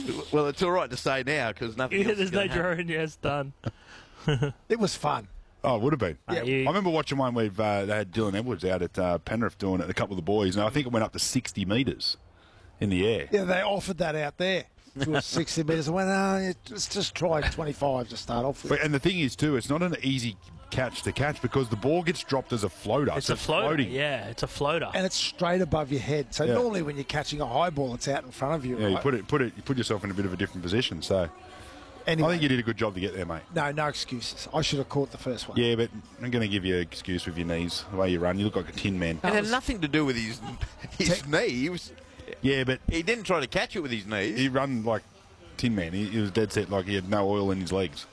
Well, it's all right to say now because nothing else is There's no gonna happen. draw in yes, done. It was fun. Oh, it would have been. Yeah. I remember watching one where they had Dylan Edwards out at Penrith doing it, a couple of the boys, and I think it went up to 60 metres in the air. Yeah, they offered that out there. It was 60 metres. I went, let's just try 25 to start off with. And the thing is, too, it's not an easy catch to catch because the ball gets dropped as a floater. It's so a floater. floating. Yeah, it's a floater. And it's straight above your head. So Yeah. normally when you're catching a high ball, it's out in front of you. Yeah, right? you put yourself in a bit of a different position. So Anyway, I think you did a good job to get there, mate. no excuses. I should have caught the first one. Yeah, but I'm going to give you an excuse with your knees, the way you run. You look like a tin man. It had nothing to do with his knee. Yeah, but He didn't try to catch it with his knees. he run like tin man. He was dead set like he had no oil in his legs.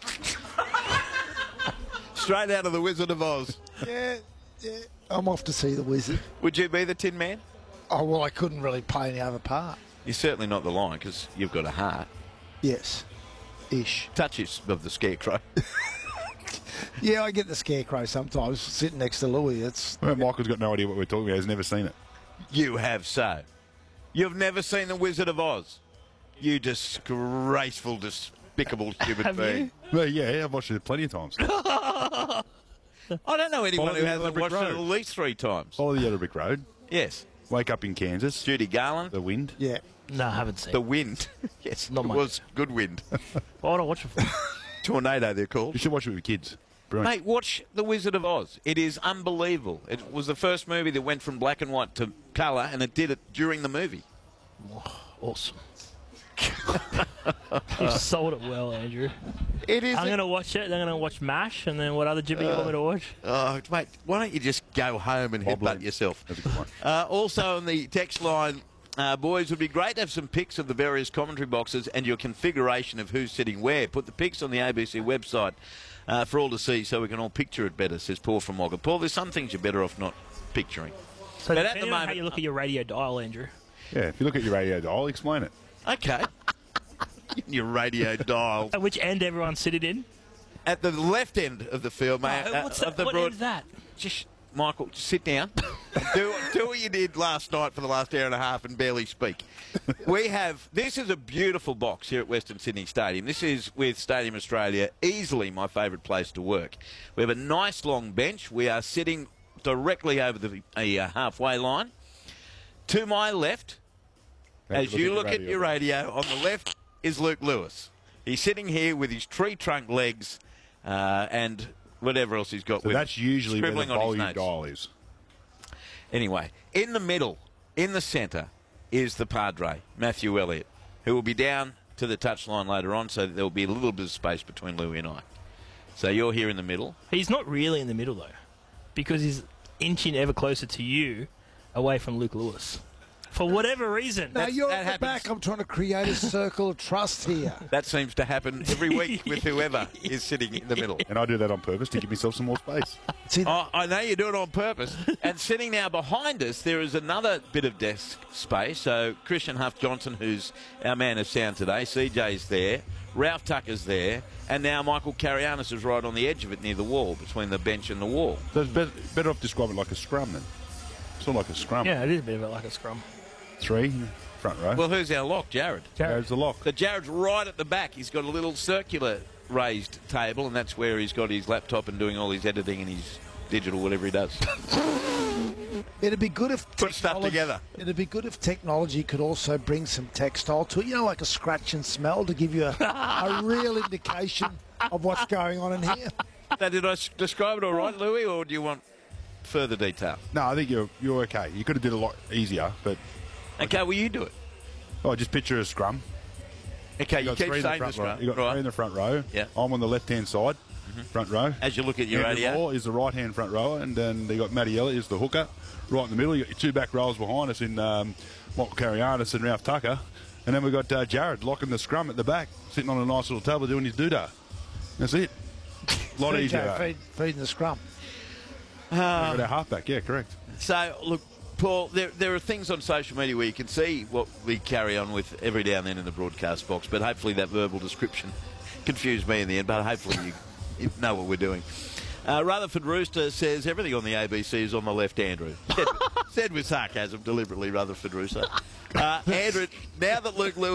Straight out of the Wizard of Oz. Yeah. I'm off to see the Wizard. Would you be the Tin Man? Oh, well, I couldn't really play any other part. You're certainly not the Lion because you've got a heart. Yes. Ish. Touches of the Scarecrow. Yeah, I get the Scarecrow sometimes sitting next to Louis. It's Well, Michael's got no idea what we're talking about. He's never seen it. You have so. You've never seen the Wizard of Oz. You disgraceful, despicable human Have being. you? Well, yeah, I've watched it plenty of times. I don't know anyone Follow who the hasn't Olympic watched it Road. at least 3 times. Follow the Yellow Brick Road. Yes. Wake up in Kansas. Judy Garland. The wind. yeah. No, I haven't seen The it. wind. Yes. Not it much. was good wind. Why would I watch it for? Tornado, they're You called. should watch it with your kids. Brilliant. Mate, watch The Wizard of Oz. It is unbelievable. It was the first movie that went from black and white to colour, and it did it during the movie. Awesome. You've sold it well, Andrew. It is. I'm going to watch it. Then I'm going to watch MASH, and then what other Jimmy you want me to watch? Oh, mate, why don't you just go home and headbutt Wobbling. yourself? That's a good one. Also on the text line, boys, would be great to have some pics of the various commentary boxes and your configuration of who's sitting where. Put the pics on the ABC website for all to see so we can all picture it better, says Paul from Wagga. Paul, there's some things you're better off not picturing. So But at depending the on how moment- you look at your radio dial, Andrew. Yeah, if you look at your radio dial, explain it. Okay. Your radio dial. At which end everyone's sitting in? At the left end of the field, mate. What's of that? the What broad. is that? Just, Michael, just sit down. do what you did last night for the last hour and a half and barely speak. This is a beautiful box here at Western Sydney Stadium. This is, with Stadium Australia, easily my favourite place to work. We have a nice long bench. We are sitting directly over the halfway line. To my left, as you look at your radio, on the left is Luke Lewis. He's sitting here with his tree trunk legs and whatever else he's got So with that's usually where the scribbling on his volume notes. dial is. Anyway, in the middle, in the centre, is the Padre, Matthew Elliott, who will be down to the touchline later on, so there will be a little bit of space between Louis and I. So you're here in the middle. He's not really in the middle, though, because he's inching ever closer to you away from Luke Lewis. For whatever reason. Now you're that at the happens. back. I'm trying to create a circle of trust here. That seems to happen every week with whoever is sitting in the middle. And I do that on purpose to give myself some more space. See, Oh, I know you do it on purpose. And sitting now behind us, there is another bit of desk space. So Christian Huff-Johnson, who's our man of sound today, CJ's there, Ralph Tucker's there, and now Michael Carianis is right on the edge of it near the wall, between the bench and the wall. So it's better off describing it like a scrum then. Sort of like a scrum. Yeah, it is a bit of like a scrum. 3, front row. Well, who's our lock? Jared. There's the lock. So Jared's right at the back. He's got a little circular raised table, and that's where he's got his laptop and doing all his editing and his digital, whatever he does. it'd be good if Put stuff technology- together. It'd be good if technology could also bring some textile to it. You know, like a scratch and smell to give you a real indication of what's going on in here. Now, did I describe it all right, Louis, or do you want further detail? No, I think you're okay. You could have did a lot easier, but Okay, well, you do it. just picture a scrum. Okay, you got keep three in the saying front this, row. right? You got Right. 3 in the front row. Yeah. I'm on the left-hand side, front row. As you look at your Andrew radio. Moore is the right-hand front rower, and then you got Matty Elliott is the hooker. Right in the middle, you got your 2 back rows behind us in Michael Carianis and Ralph Tucker. And then we've got Jared locking the scrum at the back, sitting on a nice little table doing his doodah. That's it. A lot easier. CJ feeding the scrum. We've got our halfback, yeah, correct. So, look, Paul, there are things on social media where you can see what we carry on with every now and then in the broadcast box, but hopefully that verbal description confused me in the end, but hopefully you know what we're doing. Rutherford Rooster says everything on the ABC is on the left, Andrew. Said with sarcasm, deliberately, Rutherford Rooster. Andrew, now that Luke Lewis